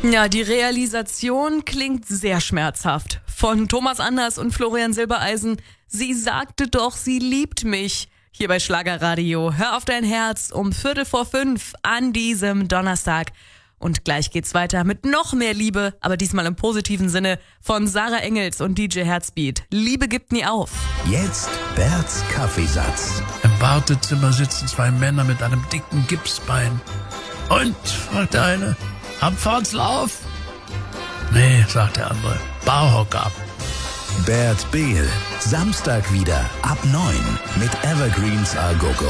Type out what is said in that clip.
Ja, die Realisation klingt sehr schmerzhaft. Von Thomas Anders und Florian Silbereisen. Sie sagte doch, sie liebt mich. Hier bei Schlagerradio. Hör auf dein Herz um 4:45 an diesem Donnerstag. Und gleich geht's weiter mit noch mehr Liebe, aber diesmal im positiven Sinne, von Sarah Engels und DJ Herzbeat. Liebe gibt nie auf. Jetzt Berts Kaffeesatz. Im Wartezimmer sitzen zwei Männer mit einem dicken Gipsbein. Und, fragt der eine, Abfahrtslauf? Nee, sagt der andere, Barhocker. Bert Behl, Samstag wieder ab 9 mit Evergreens A Go Go.